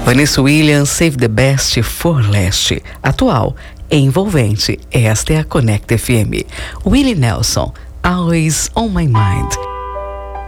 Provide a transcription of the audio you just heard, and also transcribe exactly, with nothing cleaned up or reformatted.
Vanessa Williams, Save the Best for Last. Atual, envolvente. Esta é a Conecta F M. Willie Nelson, Always on My Mind.